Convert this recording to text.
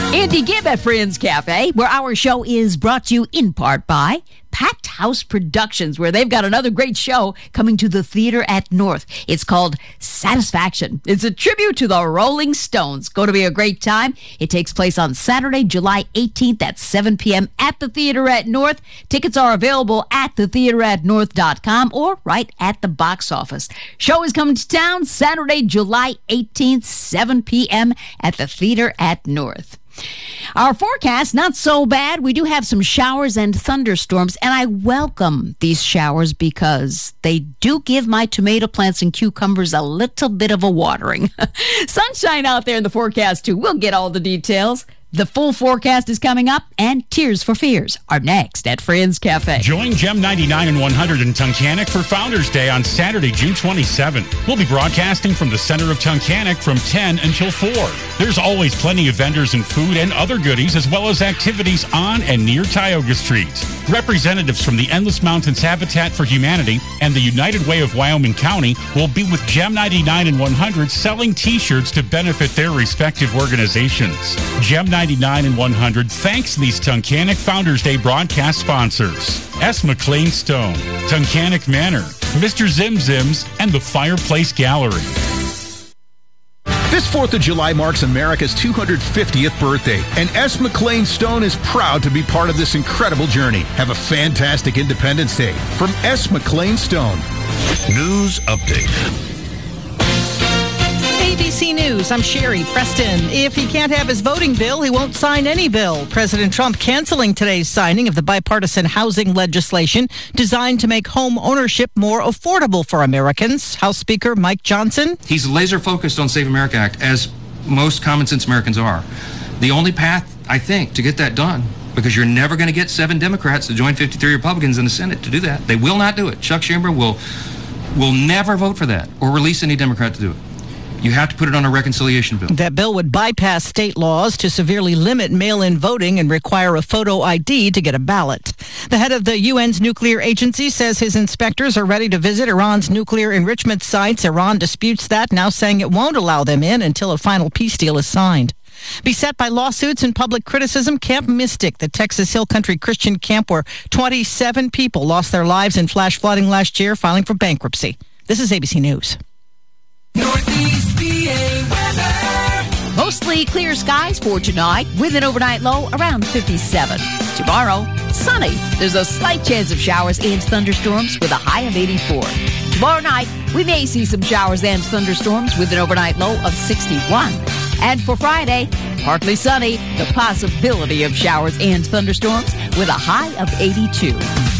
Andy Gibb at Friends Cafe, where our show is brought to you in part by Packed House Productions, where they've got another great show coming to the Theater at North. It's called Satisfaction. It's a tribute to the Rolling Stones. Going to be a great time. It takes place on Saturday, July 18th at 7 p.m. at the Theater at North. Tickets are available at thetheateratnorth.com or right at the box office. Show is coming to town Saturday, July 18th, 7 p.m. at the Theater at North. Our forecast, not so bad. We do have some showers and thunderstorms, and I welcome these showers because they do give my tomato plants and cucumbers a little bit of a watering. Sunshine out there in the forecast, too. We'll get all the details. The full forecast is coming up, and Tears for Fears are next at Friends Cafe. Join Gem 99 and 100 in Tunkhannock for Founders Day on Saturday, June 27th. We'll be broadcasting from the center of Tunkhannock from 10 until 4. There's always plenty of vendors and food and other goodies, as well as activities on and near Tioga Street. Representatives from the Endless Mountains Habitat for Humanity and the United Way of Wyoming County will be with Gem 99 and 100 selling T-shirts to benefit their respective organizations. Gem 99 and 100 thanks these Tunkhannock Founders Day broadcast sponsors: S. McLean Stone, Tunkhannock Manor, Mr. Zim Zims, and the Fireplace Gallery. This 4th of July marks America's 250th birthday, and S. McLean Stone is proud to be part of this incredible journey. Have a fantastic Independence Day from S. McLean Stone. News Update. ABC News, I'm Sherry Preston. If he can't have his voting bill, he won't sign any bill. President Trump canceling today's signing of the bipartisan housing legislation designed to make home ownership more affordable for Americans. House Speaker Mike Johnson. He's laser focused on Save America Act, as most common sense Americans are. The only path, I think, to get that done, because you're never going to get 7 Democrats to join 53 Republicans in the Senate to do that. They will not do it. Chuck Schumer will never vote for that or release any Democrat to do it. You have to put it on a reconciliation bill. That bill would bypass state laws to severely limit mail-in voting and require a photo ID to get a ballot. The head of the UN's nuclear agency says his inspectors are ready to visit Iran's nuclear enrichment sites. Iran disputes that, now saying it won't allow them in until a final peace deal is signed. Beset by lawsuits and public criticism, Camp Mystic, the Texas Hill Country Christian camp where 27 people lost their lives in flash flooding last year, filing for bankruptcy. This is ABC News. Northeast PA weather. Mostly clear skies for tonight with an overnight low around 57. Tomorrow, sunny. There's a slight chance of showers and thunderstorms with a high of 84. Tomorrow night, we may see some showers and thunderstorms with an overnight low of 61. And for Friday, partly sunny, the possibility of showers and thunderstorms with a high of 82.